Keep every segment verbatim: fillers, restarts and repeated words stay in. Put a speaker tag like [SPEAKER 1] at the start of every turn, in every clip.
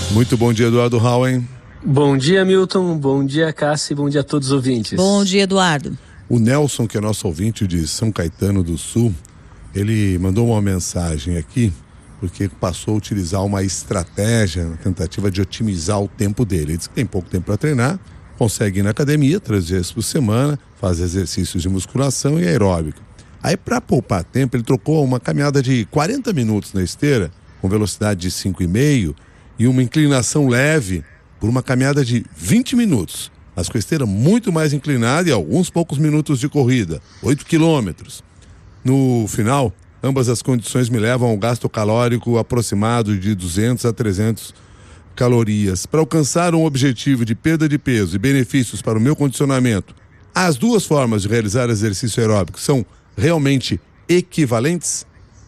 [SPEAKER 1] Muito bom dia, Eduardo Hauen.
[SPEAKER 2] Bom dia, Milton. Bom dia, Cássia. Bom dia a todos os ouvintes.
[SPEAKER 3] Bom dia, Eduardo.
[SPEAKER 1] O Nelson, que é nosso ouvinte de São Caetano do Sul, ele mandou uma mensagem aqui, porque passou a utilizar uma estratégia, uma tentativa de otimizar o tempo dele. Ele diz que tem pouco tempo para treinar, consegue ir na academia três vezes por semana, faz exercícios de musculação e aeróbica. Aí, para poupar tempo, ele trocou uma caminhada de quarenta minutos na esteira, com velocidade de cinco vírgula cinco e uma inclinação leve, por uma caminhada de vinte minutos, mas com a esteira muito mais inclinada e alguns poucos minutos de corrida, oito quilômetros. No final, ambas as condições me levam a um gasto calórico aproximado de duzentas a trezentas calorias. Para alcançar um objetivo de perda de peso e benefícios para o meu condicionamento, as duas formas de realizar exercício aeróbico são realmente equivalentes?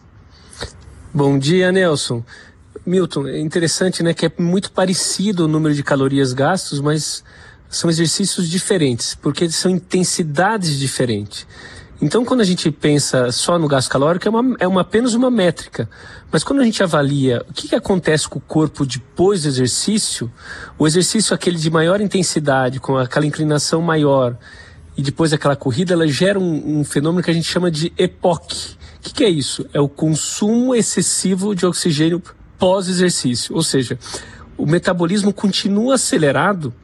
[SPEAKER 2] Bom dia, Nelson. Milton, é interessante, né, que é muito parecido o número de calorias gastos, mas são exercícios diferentes, porque são intensidades diferentes. Então, quando a gente pensa só no gasto calórico, é, uma, é uma, apenas uma métrica. Mas quando a gente avalia o que, que acontece com o corpo depois do exercício, o exercício aquele de maior intensidade, com aquela inclinação maior, e depois aquela corrida, ela gera um, um fenômeno que a gente chama de E P O C. O que, que é isso? É o consumo excessivo de oxigênio pós-exercício. Ou seja, o metabolismo continua acelerado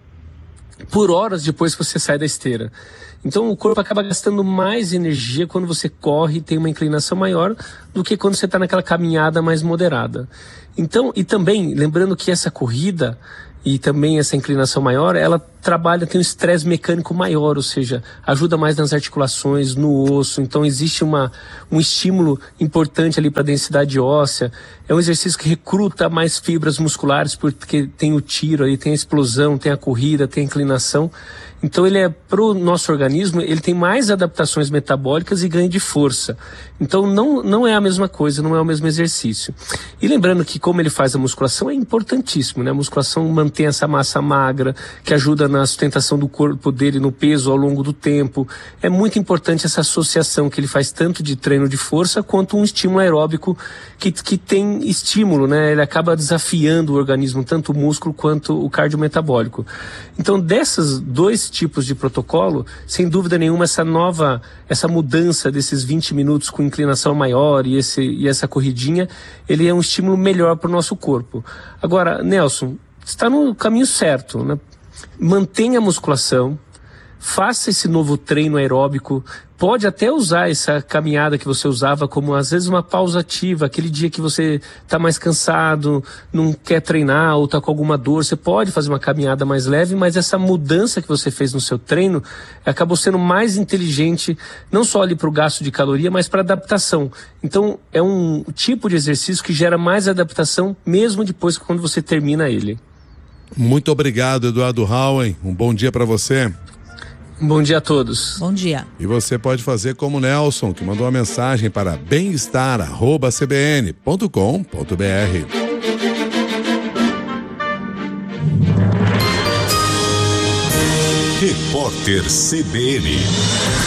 [SPEAKER 2] por horas depois que você sai da esteira. Então o corpo acaba gastando mais energia quando você corre e tem uma inclinação maior do que quando você está naquela caminhada mais moderada. Então, e também, lembrando que essa corrida e também essa inclinação maior, ela trabalha, tem um estresse mecânico maior, ou seja, ajuda mais nas articulações, no osso. Então existe uma, um estímulo importante ali para a densidade óssea. É um exercício que recruta mais fibras musculares, porque tem o tiro aí, tem a explosão, tem a corrida, tem a inclinação. Então ele é, para o nosso organismo, ele tem mais adaptações metabólicas e ganho de força. Então não, não é a mesma coisa, não é o mesmo exercício. E lembrando que como ele faz a musculação é importantíssimo, né? A musculação mantém essa massa magra, que ajuda na sustentação do corpo dele, no peso ao longo do tempo. É muito importante essa associação que ele faz tanto de treino de força quanto um estímulo aeróbico que, que tem estímulo, né? Ele acaba desafiando o organismo, tanto o músculo quanto o cardiometabólico. Então desses dois tipos de protocolo, sem dúvida nenhuma, essa nova, essa mudança desses vinte minutos com inclinação maior e, esse, e essa corridinha, ele é um estímulo melhor para o nosso corpo. Agora, Nelson, está no caminho certo, né? Mantenha a musculação, faça esse novo treino aeróbico, pode até usar essa caminhada que você usava como às vezes uma pausa ativa, aquele dia que você está mais cansado, não quer treinar ou está com alguma dor, você pode fazer uma caminhada mais leve, mas essa mudança que você fez no seu treino acabou sendo mais inteligente, não só ali para o gasto de caloria, mas para adaptação. Então é um tipo de exercício que gera mais adaptação mesmo depois que quando você termina ele.
[SPEAKER 1] Muito obrigado, Eduardo Hauen. Um bom dia para você.
[SPEAKER 2] Bom dia a todos.
[SPEAKER 3] Bom dia.
[SPEAKER 1] E você pode fazer como o Nelson, que mandou uma mensagem para bem-estar arroba c b n ponto com ponto b r.
[SPEAKER 4] Repórter C B N.